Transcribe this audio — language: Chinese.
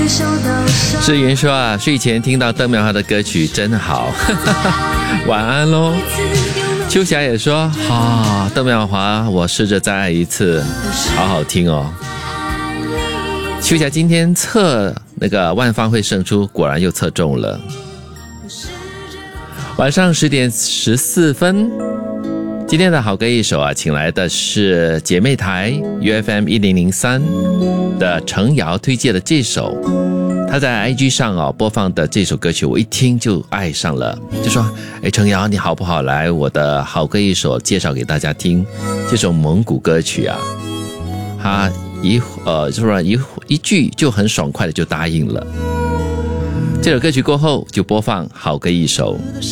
志云说啊，睡前听到邓妙华的歌曲真好，晚安咯。秋霞也说邓妙华我试着再爱一次，好好听哦。秋霞今天测那个万方会胜出，果然又测中了。晚上10点14分，今天的好歌一首啊，请来的是姐妹台 UFM 1003的程瑶推荐的这首，他在 IG 上播放的这首歌曲，我一听就爱上了，就说程瑶你好不好来我的好歌一首介绍给大家听，这首蒙古歌曲啊，他一句就很爽快的就答应了。这首歌曲过后就播放好歌一首。